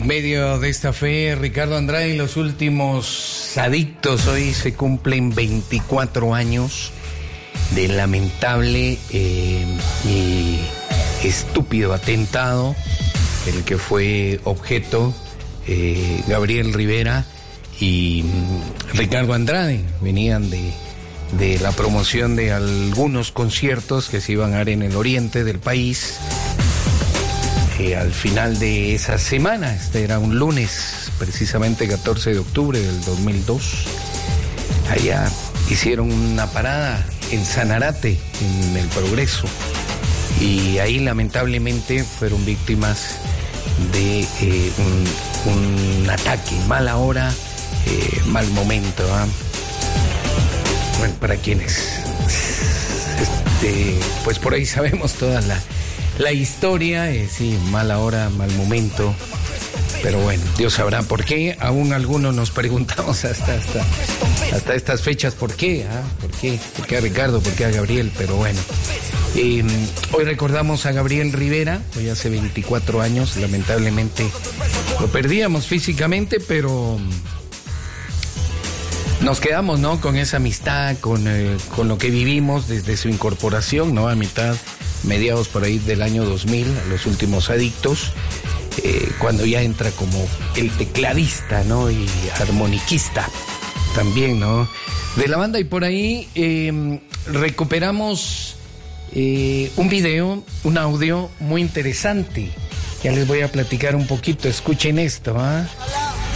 En medio de esta fe, Ricardo Andrade y los últimos adictos. Hoy se cumplen 24 años del lamentable y estúpido atentado del que fue objeto Gabriel Rivera y Ricardo Andrade. Venían de la promoción de algunos conciertos que se iban a dar en el oriente del país. Al final de esa semana, este era un lunes, precisamente 14 de octubre del 2002, allá hicieron una parada en Sanarate, en el Progreso, y ahí lamentablemente fueron víctimas de un ataque, mala hora, mal momento, ¿eh? Bueno, para quienes, pues por ahí sabemos toda la historia, sí, mala hora, mal momento, pero bueno, Dios sabrá por qué. Aún algunos nos preguntamos hasta estas fechas, ¿por qué? ¿Por qué? ¿Por qué a Ricardo? ¿Por qué a Gabriel? Pero bueno, hoy recordamos a Gabriel Rivera. Hoy hace 24 años, lamentablemente lo perdíamos físicamente, pero nos quedamos, ¿no?, con esa amistad, con lo que vivimos desde su incorporación, ¿no?, a mediados por ahí del año 2000, a los últimos adictos, cuando ya entra como el tecladista, ¿no?, y armoniquista también, ¿no?, de la banda. Y por ahí recuperamos un video, un audio muy interesante. Ya les voy a platicar un poquito, escuchen esto, ¿ah?